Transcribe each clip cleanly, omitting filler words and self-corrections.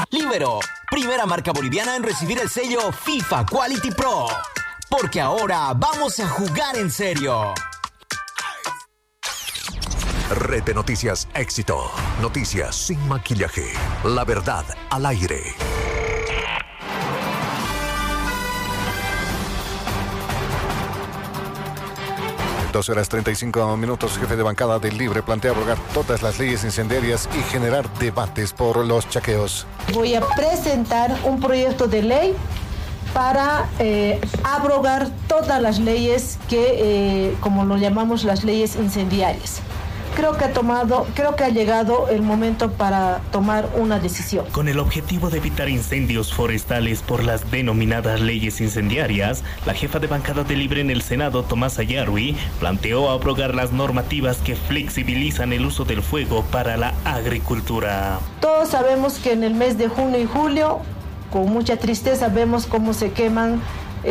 Libero, primera marca boliviana en recibir el sello FIFA Quality Pro. Porque ahora vamos a jugar en serio. Red de Noticias Éxito. Noticias sin maquillaje. La verdad al aire. 12:35. Jefe de bancada del Libre plantea abrogar todas las leyes incendiarias y generar debates por los chaqueos. Voy a presentar un proyecto de ley para abrogar todas las leyes que, como lo llamamos, las leyes incendiarias. Creo que ha llegado el momento para tomar una decisión. Con el objetivo de evitar incendios forestales por las denominadas leyes incendiarias, la jefa de bancada de Libre en el Senado, Tomasa Yarwi, planteó abrogar las normativas que flexibilizan el uso del fuego para la agricultura. Todos sabemos que en el mes de junio y julio, con mucha tristeza, vemos cómo se queman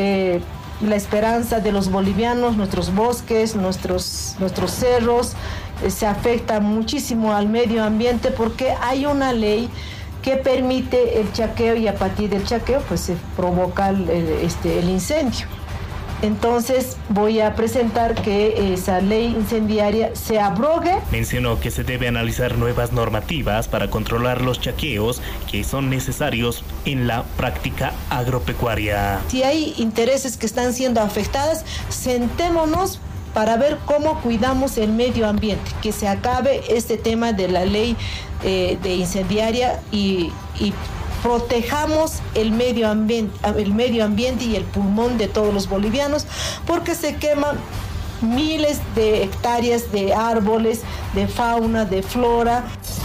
la esperanza de los bolivianos, nuestros bosques, nuestros cerros. Se afecta muchísimo al medio ambiente porque hay una ley que permite el chaqueo y a partir del chaqueo pues se provoca el incendio. Entonces voy a presentar que esa ley incendiaria se abrogue. Mencionó que se debe analizar nuevas normativas para controlar los chaqueos que son necesarios en la práctica agropecuaria. Si hay intereses que están siendo afectadas, sentémonos para ver cómo cuidamos el medio ambiente, que se acabe este tema de la ley de incendiaria y protejamos el medio ambiente y el pulmón de todos los bolivianos, porque se queman miles de hectáreas de árboles, de fauna, de flora.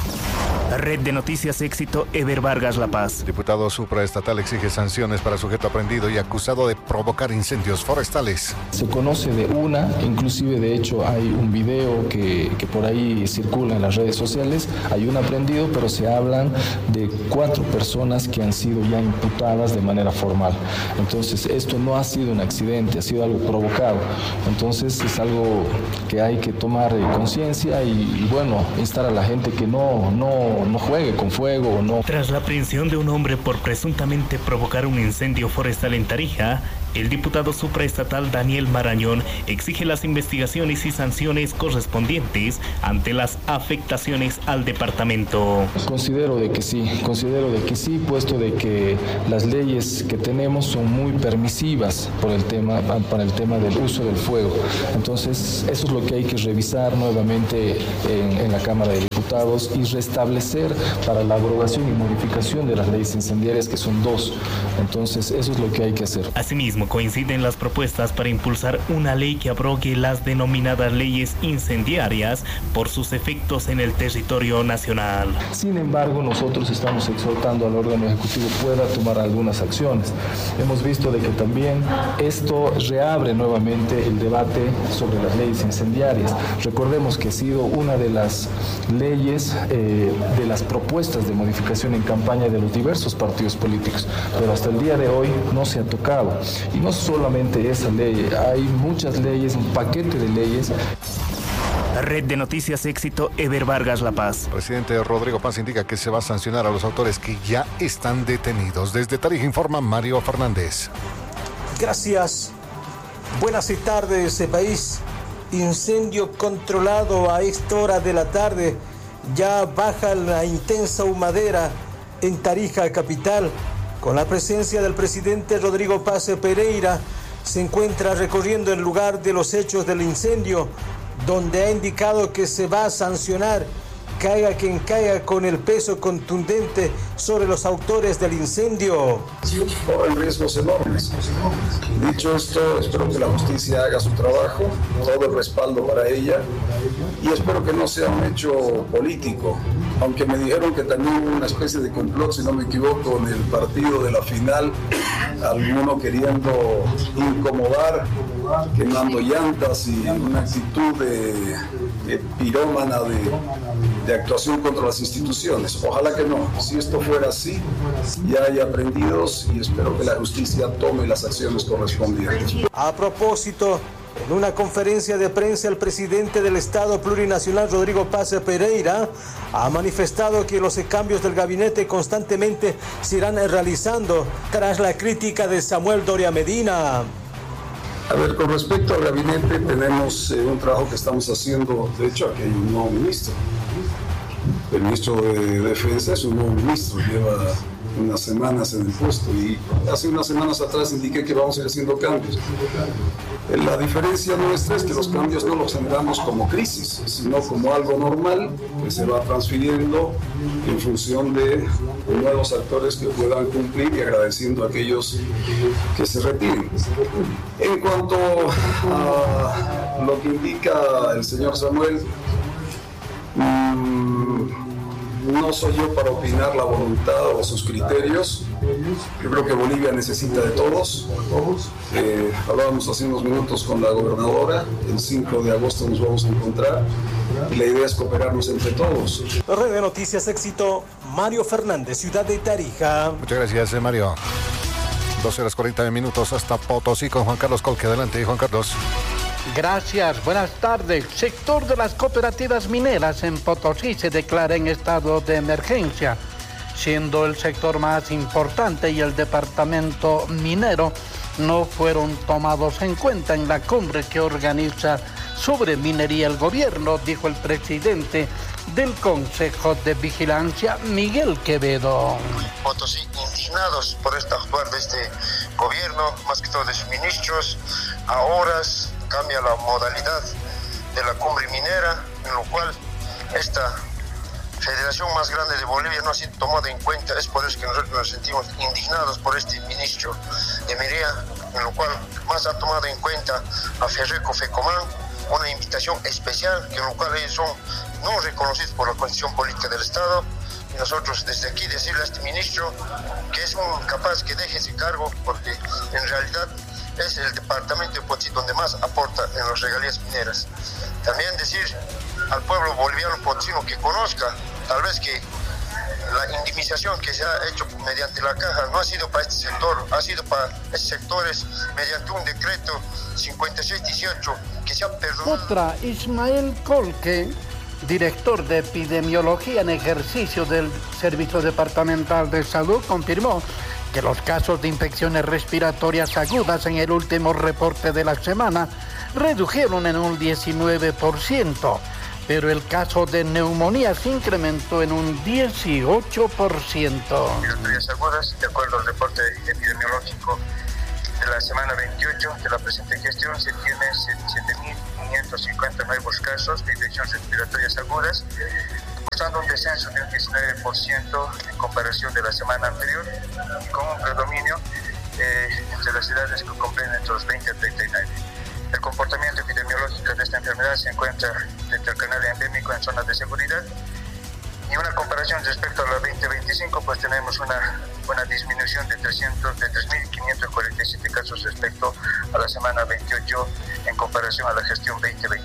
Red de Noticias Éxito, Eber Vargas, La Paz. Diputado supraestatal exige sanciones para sujeto aprendido y acusado de provocar incendios forestales. Se conoce de una, inclusive de hecho hay un video que por ahí circula en las redes sociales. Hay un aprendido, pero se hablan de 4 personas que han sido ya imputadas de manera formal. Entonces esto no ha sido un accidente, ha sido algo provocado. Entonces es algo que hay que tomar conciencia y bueno, instar a la gente que no juegue con fuego o no. Tras la aprehensión de un hombre por presuntamente provocar un incendio forestal en Tarija, el diputado supraestatal Daniel Marañón exige las investigaciones y sanciones correspondientes ante las afectaciones al departamento. Considero de que sí, puesto de que las leyes que tenemos son muy permisivas para el tema del uso del fuego. Entonces, eso es lo que hay que revisar nuevamente en la Cámara de Diputados y restablecer para la abrogación y modificación de las leyes incendiarias, que son 2. Entonces, eso es lo que hay que hacer. Asimismo, coinciden las propuestas para impulsar una ley que abrogue las denominadas leyes incendiarias por sus efectos en el territorio nacional. Sin embargo, nosotros estamos exhortando al órgano ejecutivo pueda tomar algunas acciones. Hemos visto de que también esto reabre nuevamente el debate sobre las leyes incendiarias. Recordemos que ha sido una de las leyes, de las propuestas de modificación en campaña de los diversos partidos políticos, pero hasta el día de hoy no se ha tocado. Y no solamente esa ley, hay muchas leyes, un paquete de leyes. Red de Noticias Éxito, Eber Vargas, La Paz. Presidente Rodrigo Paz indica que se va a sancionar a los autores que ya están detenidos. Desde Tarija informa Mario Fernández. Gracias. Buenas tardes, país. Incendio controlado a esta hora de la tarde. Ya baja la intensa humadera en Tarija capital. Con la presencia del presidente Rodrigo Paz Pereira, se encuentra recorriendo el lugar de los hechos del incendio, donde ha indicado que se va a sancionar, caiga quien caiga, con el peso contundente sobre los autores del incendio. Corren riesgos enormes. Dicho esto, espero que la justicia haga su trabajo, todo el respaldo para ella, y espero que no sea un hecho político, aunque me dijeron que también hubo una especie de complot, si no me equivoco, en el partido de la final, alguno queriendo incomodar, quemando llantas y una actitud de pirómana de actuación contra las instituciones. Ojalá que no. Si esto fuera así, ya hay aprendidos y espero que la justicia tome las acciones correspondientes. A propósito En una conferencia de prensa, el presidente del Estado Plurinacional, Rodrigo Paz Pereira, ha manifestado que los cambios del gabinete constantemente se irán realizando tras la crítica de Samuel Doria Medina. A ver, con respecto al gabinete, tenemos un trabajo que estamos haciendo. De hecho, aquí hay un nuevo ministro. El ministro de Defensa es un nuevo ministro, lleva unas semanas en el puesto y hace unas semanas atrás indiqué que vamos a ir haciendo cambios. La diferencia nuestra es que los cambios no los generamos como crisis, sino como algo normal que se va transfiriendo en función de nuevos actores que puedan cumplir y agradeciendo a aquellos que se retiren. En cuanto a lo que indica el señor Samuel, no soy yo para opinar la voluntad o sus criterios. Yo creo que Bolivia necesita de todos. Hablábamos hace unos minutos con la gobernadora. El 5 de agosto nos vamos a encontrar y la idea es cooperarnos entre todos. Red de Noticias Éxito, Mario Fernández, Ciudad de Tarija. Muchas gracias, Mario. 12:40 hasta Potosí con Juan Carlos Colque. Adelante, Juan Carlos. Gracias, buenas tardes. Sector de las cooperativas mineras en Potosí se declara en estado de emergencia, siendo el sector más importante y el departamento minero no fueron tomados en cuenta en la cumbre que organiza sobre minería el gobierno, dijo el presidente del Consejo de Vigilancia, Miguel Quevedo. Potosí, indignados por esta actuar de este gobierno, más que todo de sus ministros, a horas cambia la modalidad de la cumbre minera, en lo cual esta federación más grande de Bolivia no ha sido tomada en cuenta. Es por eso que nosotros nos sentimos indignados por este ministro de Minería, en lo cual más ha tomado en cuenta a Ferreco Fecomán, una invitación especial, que en lo cual ellos son no reconocidos por la Constitución Política del Estado. Y nosotros desde aquí decirle a este ministro que es capaz que deje ese cargo, porque en realidad es el departamento de Potosí donde más aporta en las regalías mineras. También decir al pueblo boliviano potosino que conozca, tal vez que la indemnización que se ha hecho mediante la caja no ha sido para este sector, ha sido para estos sectores mediante un decreto 5618 que se ha perdonado. Otra, Ismael Colque, director de epidemiología en ejercicio del Servicio Departamental de Salud, confirmó que los casos de infecciones respiratorias agudas en el último reporte de la semana redujeron en un 19%, pero el caso de neumonía se incrementó en un 18%. Respiratorias agudas, de acuerdo al reporte epidemiológico de la semana 28 de la presente gestión, se tiene 7.550 nuevos casos de infecciones respiratorias agudas, mostrando un descenso de un 19% en comparación de la semana anterior, y con un predominio entre las edades que comprenden entre los 20 a 39. El comportamiento epidemiológico de esta enfermedad se encuentra dentro del canal endémico en zonas de seguridad, y una comparación respecto a la 2025, pues tenemos una disminución de 3.547 casos respecto a la semana 28 en comparación a la gestión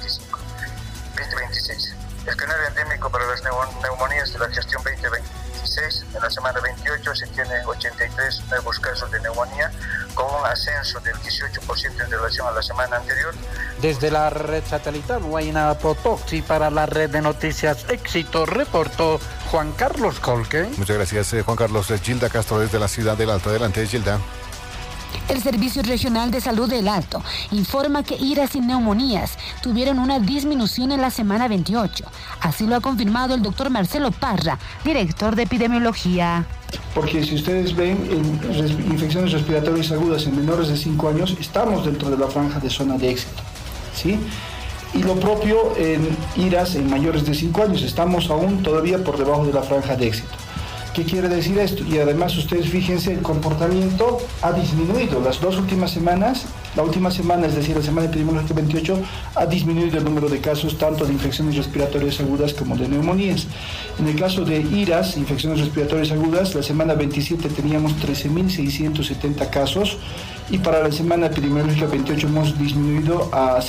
2026. El canal endémico para las neumonías de la gestión 2026, en la semana 28 se tiene 83 nuevos casos de neumonía, con un ascenso del 18% en relación a la semana anterior. Desde la red satelital Huayna Potosí para la red de noticias Éxito, reportó Juan Carlos Colque. Muchas gracias, Juan Carlos. Gilda Castro desde la ciudad del Alto. Adelante, Gilda. El Servicio Regional de Salud del Alto informa que iras y neumonías tuvieron una disminución en la semana 28. Así lo ha confirmado el doctor Marcelo Parra, director de epidemiología. Porque si ustedes ven en infecciones respiratorias agudas en menores de 5 años, estamos dentro de la franja de zona de éxito, ¿sí? Y lo propio en iras en mayores de 5 años, estamos aún todavía por debajo de la franja de éxito. ¿Qué quiere decir esto? Y además ustedes fíjense, el comportamiento ha disminuido. Las dos últimas semanas, la última semana, es decir, la semana epidemiológica 28, ha disminuido el número de casos tanto de infecciones respiratorias agudas como de neumonías. En el caso de IRAS, infecciones respiratorias agudas, la semana 27 teníamos 13.670 casos y para la semana epidemiológica 28 hemos disminuido a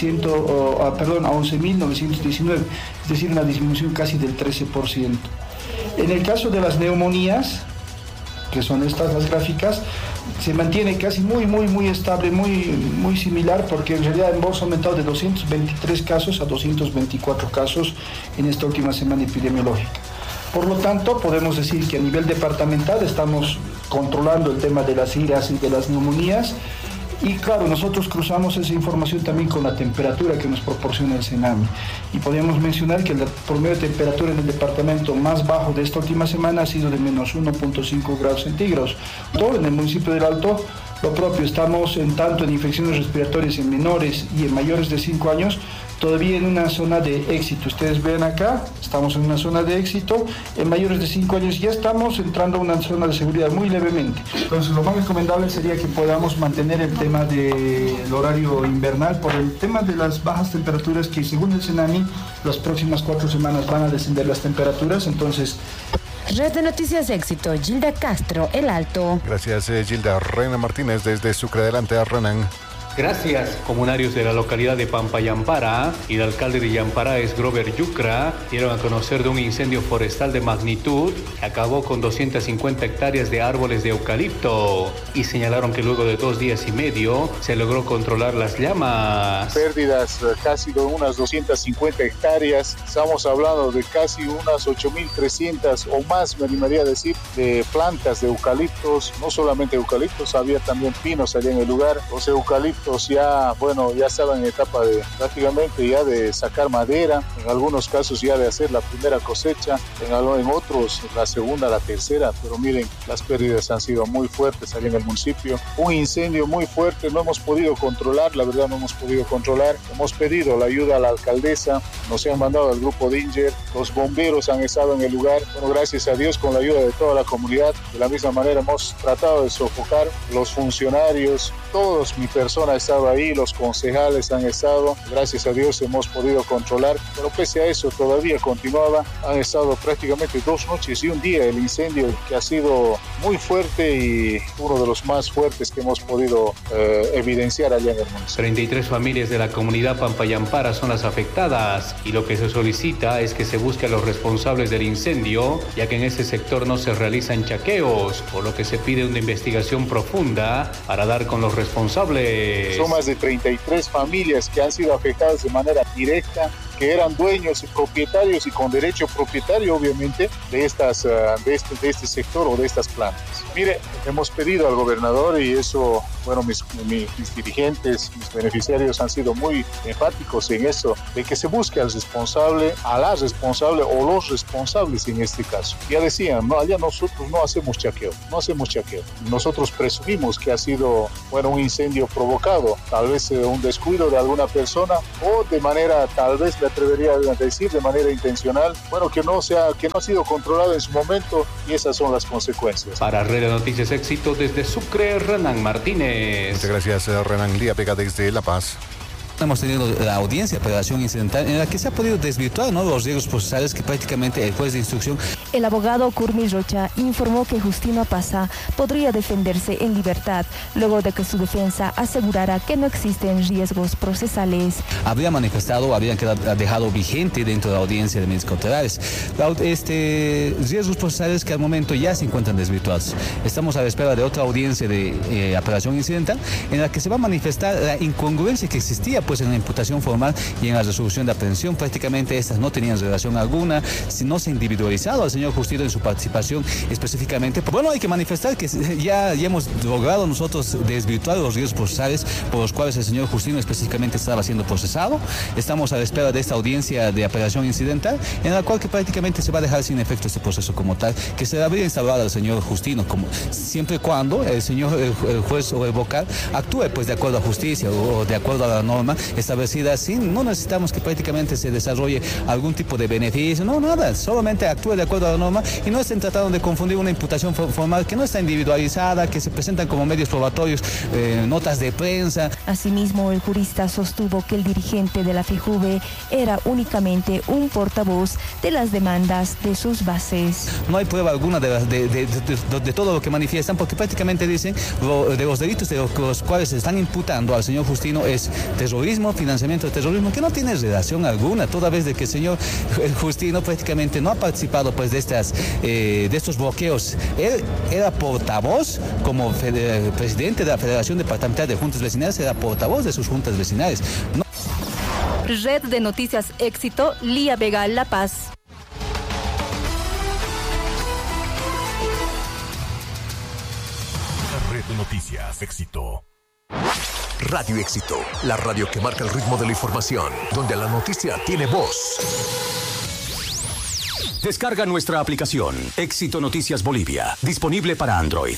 11.919, es decir, una disminución casi del 13%. En el caso de las neumonías, que son estas las gráficas, se mantiene casi muy estable, muy similar, porque en realidad hemos aumentado de 223 casos a 224 casos en esta última semana epidemiológica. Por lo tanto, podemos decir que a nivel departamental estamos controlando el tema de las iras y de las neumonías. Y claro, nosotros cruzamos esa información también con la temperatura que nos proporciona el CENAMI. Y podemos mencionar que el promedio de temperatura en el departamento más bajo de esta última semana ha sido de menos 1.5 grados centígrados. Todo en el municipio del Alto, lo propio, estamos tanto en infecciones respiratorias en menores y en mayores de 5 años, todavía en una zona de éxito. Ustedes ven acá, estamos en una zona de éxito. En mayores de 5 años ya estamos entrando a una zona de seguridad muy levemente. Entonces, lo más recomendable sería que podamos mantener el tema del horario invernal por el tema de las bajas temperaturas, que según el CENAMI, las próximas 4 semanas van a descender las temperaturas. Entonces, Red de Noticias Éxito, Gilda Castro, El Alto. Gracias, Gilda. Renan Martínez desde Sucre. Adelante, Renan. Gracias. Comunarios de la localidad de Pampayampara y el alcalde de Yampara es Grover Yucra dieron a conocer de un incendio forestal de magnitud que acabó con 250 hectáreas de árboles de eucalipto y señalaron que luego de 2 días y medio se logró controlar las llamas. Pérdidas casi de unas 250 hectáreas, estamos hablando de casi unas 8.300 o más, me animaría a decir, de plantas de eucaliptos, no solamente eucaliptos, había también pinos allá en el lugar. Los eucaliptos ya estaban en etapa de prácticamente ya de sacar madera, en algunos casos ya de hacer la primera cosecha, en otros la segunda, la tercera, pero miren, las pérdidas han sido muy fuertes allá en el municipio. Un incendio muy fuerte, no hemos podido controlar, la verdad no hemos podido controlar. Hemos pedido la ayuda a la alcaldesa, nos han mandado al grupo Dinger, los bomberos han estado en el lugar. Bueno, gracias a Dios, con la ayuda de toda la comunidad, de la misma manera hemos tratado de sofocar, los funcionarios, todos, mi persona estaba ahí, los concejales han estado, gracias a Dios hemos podido controlar, pero pese a eso todavía continuaba. Han estado prácticamente 2 noches y un día el incendio, que ha sido muy fuerte y uno de los más fuertes que hemos podido evidenciar allá en el municipio. 33 familias de la comunidad Pampayampara son las afectadas y lo que se solicita es que se busque a los responsables del incendio, ya que en ese sector no se realizan chaqueos, por lo que se pide una investigación profunda para dar con los responsables. Son más de 33 familias que han sido afectadas de manera directa, que eran dueños y propietarios y con derecho propietario, obviamente, de este sector o de estas plantas. Mire, hemos pedido al gobernador y eso, bueno, mis dirigentes, mis beneficiarios han sido muy enfáticos en eso, de que se busque al responsable, a la responsable o los responsables en este caso. Ya decían, no, allá nosotros no hacemos chaqueo. Nosotros presumimos que ha sido, bueno, un incendio provocado, tal vez un descuido de alguna persona o de manera, tal vez me atrevería a decir, de manera intencional, bueno, que no ha sido controlado en su momento, y esas son las consecuencias. Para Red de Noticias Éxito desde Sucre, Renan Martínez. Muchas gracias, Renan. Lía Vega desde La Paz. Hemos tenido la audiencia de apelación incidental en la que se ha podido desvirtuar, ¿no?, los riesgos procesales que prácticamente el juez de instrucción. El abogado Curmis Rocha informó que Justino Pasa podría defenderse en libertad luego de que su defensa asegurara que no existen riesgos procesales. Habría dejado vigente dentro de la audiencia de medios cautelares riesgos procesales que al momento ya se encuentran desvirtuados. Estamos a la espera de otra audiencia de apelación incidental en la que se va a manifestar la incongruencia que existía pues en la imputación formal y en la resolución de aprehensión. Prácticamente estas no tenían relación alguna, no se ha individualizado al señor Justino en su participación específicamente. Bueno, hay que manifestar que ya hemos logrado nosotros desvirtuar los riesgos procesales por los cuales el señor Justino específicamente estaba siendo procesado. Estamos a la espera de esta audiencia de apelación incidental en la cual que prácticamente se va a dejar sin efecto este proceso como tal, que se habría instaurado al señor Justino, como siempre y cuando el juez o el vocal actúe pues de acuerdo a justicia o de acuerdo a la norma establecida. Así no necesitamos que prácticamente se desarrolle algún tipo de beneficio, no, nada, solamente actúe de acuerdo a la norma y no estén tratando de confundir una imputación formal que no está individualizada, que se presentan como medios probatorios, notas de prensa. Asimismo, el jurista sostuvo que el dirigente de la FEJUVE era únicamente un portavoz de las demandas de sus bases. No hay prueba alguna de todo lo que manifiestan, porque prácticamente dicen de los delitos de los cuales se están imputando al señor Justino es terrorismo, terrorismo, financiamiento de terrorismo, que no tiene relación alguna, toda vez de que el señor Justino prácticamente no ha participado pues de estos bloqueos. Él era portavoz, como presidente de la Federación Departamental de Juntas Vecinales, era portavoz de sus juntas vecinales. Red de Noticias Éxito, Lía Vega, La Paz. Red de Noticias Éxito. Radio Éxito, la radio que marca el ritmo de la información, donde la noticia tiene voz. Descarga nuestra aplicación Éxito Noticias Bolivia, disponible para Android.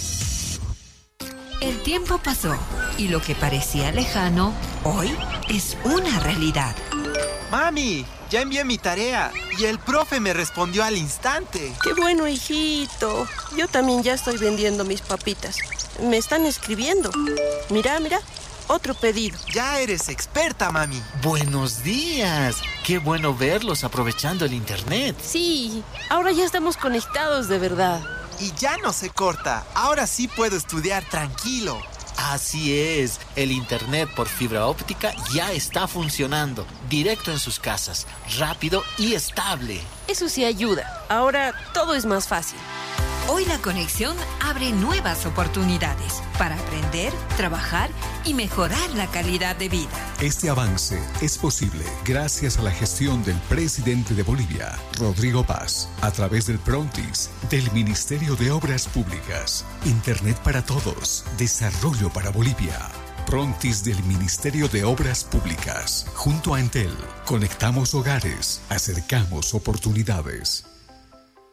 El tiempo pasó y lo que parecía lejano, hoy es una realidad. Mami, ya envié mi tarea y el profe me respondió al instante. ¡Qué bueno, hijito! Yo también ya estoy vendiendo mis papitas. Me están escribiendo. Mira, otro pedido. Ya eres experta, mami. Buenos días. Qué bueno verlos aprovechando el internet. Sí, ahora ya estamos conectados de verdad. Y ya no se corta. Ahora sí puedo estudiar tranquilo. Así es, el internet por fibra óptica ya está funcionando, directo en sus casas, rápido y estable. Eso sí ayuda. Ahora todo es más fácil. Hoy la conexión abre nuevas oportunidades para aprender, trabajar y mejorar la calidad de vida. Este avance es posible gracias a la gestión del presidente de Bolivia, Rodrigo Paz, a través del Prontis, del Ministerio de Obras Públicas. Internet para todos, desarrollo para Bolivia. Prontis del Ministerio de Obras Públicas. Junto a Entel, conectamos hogares, acercamos oportunidades.